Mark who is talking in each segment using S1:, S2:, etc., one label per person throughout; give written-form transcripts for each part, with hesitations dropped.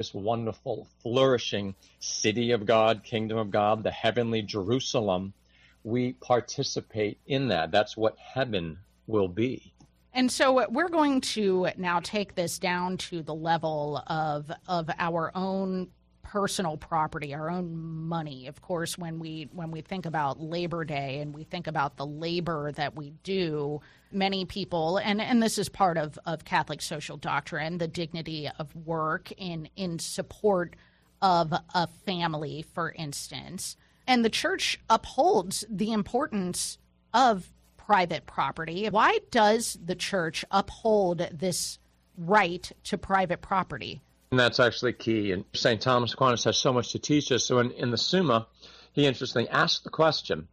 S1: this wonderful, flourishing city of God, kingdom of God, the heavenly Jerusalem, we participate in that. That's what heaven will be.
S2: And so we're going to now take this down to the level of our own personal property, our own money. Of course, when we think about Labor Day and we think about the labor that we do, many people, and this is part of Catholic social doctrine, the dignity of work in support of a family, for instance. And the church upholds the importance of private property. Why does the church uphold this right to private property?
S1: And that's actually key. And St. Thomas Aquinas has so much to teach us. So in the Summa, he interestingly asked the question,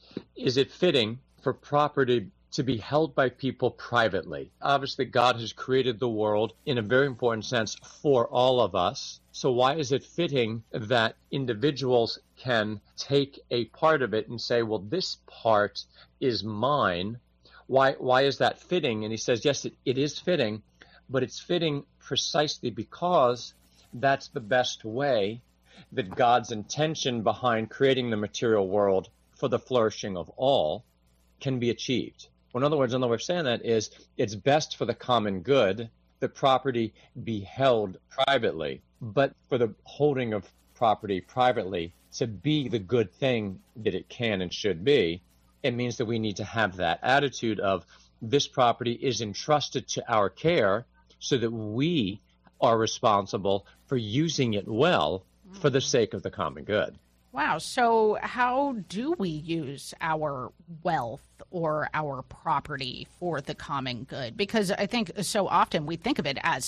S1: is it fitting for property to be held by people privately? Obviously, God has created the world in a very important sense for all of us. So why is it fitting that individuals can take a part of it and say, well, this part is mine? Why is that fitting? And he says, yes, it is fitting, but it's fitting precisely because that's the best way that God's intention behind creating the material world for the flourishing of all can be achieved. In other words, another way of saying that is it's best for the common good that property be held privately, but for the holding of property privately to be the good thing that it can and should be, it means that we need to have that attitude of this property is entrusted to our care so that we are responsible for using it well for the sake of the common good.
S2: Wow. So how do we use our wealth or our property for the common good? Because I think so often we think of it as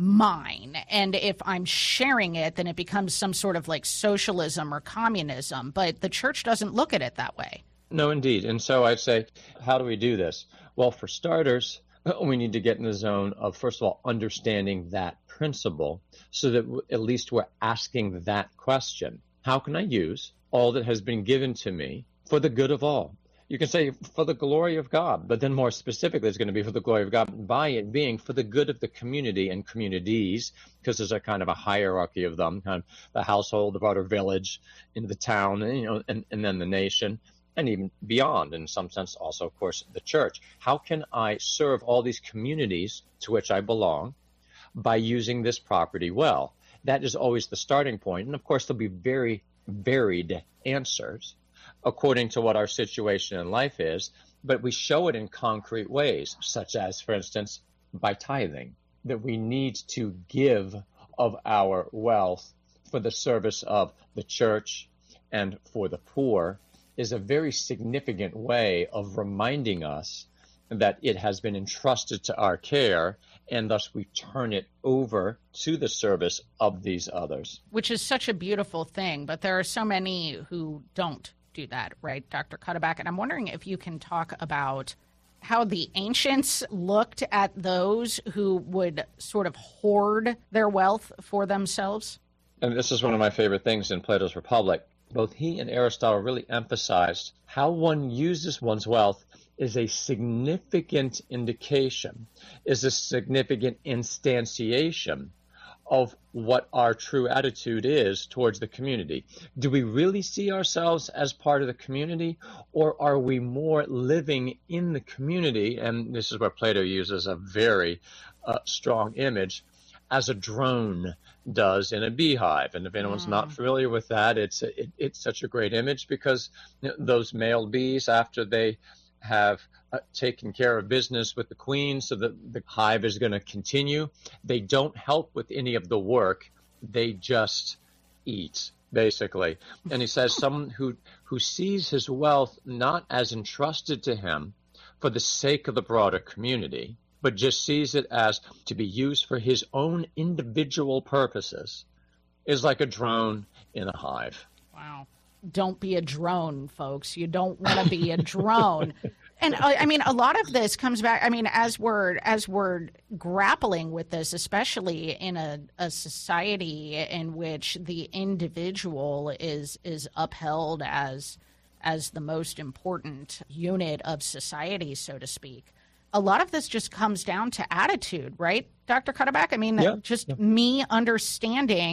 S2: mine. And if I'm sharing it, then it becomes some sort of like socialism or communism. But the church doesn't look at it that way.
S1: No, indeed. And so I'd say, how do we do this? Well, for starters, we need to get in the zone of, first of all, understanding that principle so that at least we're asking that question. How can I use all that has been given to me for the good of all? You can say for the glory of God, but then more specifically, it's going to be for the glory of God by it being for the good of the community and communities, because there's a kind of a hierarchy of them, kind of the household, the broader village, into the town, and then the nation, and even beyond, in some sense, also, of course, the church. How can I serve all these communities to which I belong by using this property well? That is always the starting point. And of course, there'll be very varied answers according to what our situation in life is, but we show it in concrete ways, such as, for instance, by tithing, that we need to give of our wealth for the service of the church and for the poor is a very significant way of reminding us that it has been entrusted to our care, and thus we turn it over to the service of these others.
S2: Which is such a beautiful thing, but there are so many who don't do that, right, Dr. Cuddeback? And I'm wondering if you can talk about how the ancients looked at those who would sort of hoard their wealth for themselves.
S1: And this is one of my favorite things in Plato's Republic. Both he and Aristotle really emphasized how one uses one's wealth is a significant indication, is a significant instantiation of what our true attitude is towards the community. Do we really see ourselves as part of the community, or are we more living in the community? And this is where Plato uses a very strong image, as a drone does in a beehive. And if anyone's not familiar with that, it's such a great image because those male bees, after they have taken care of business with the queen so that the hive is going to continue, they don't help with any of the work. They just eat, basically. And he says someone who sees his wealth not as entrusted to him for the sake of the broader community, but just sees it as to be used for his own individual purposes, is like a drone in a hive.
S2: Wow. Don't be a drone, folks. You don't want to be a drone. And I mean, a lot of this comes back. I mean, as we're grappling with this, especially in a society in which the individual is upheld as the most important unit of society, so to speak. A lot of this just comes down to attitude, right, Dr. Cuddeback? I mean, me understanding